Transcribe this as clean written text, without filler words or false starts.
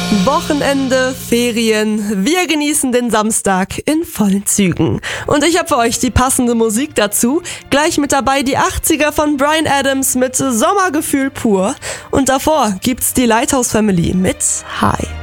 Wochenende, Ferien, wir genießen den Samstag in vollen Zügen. Und ich habe für euch die passende Musik dazu. Gleich mit dabei die 80er von Bryan Adams mit Sommergefühl pur. Und davor gibt's die Lighthouse Family mit High.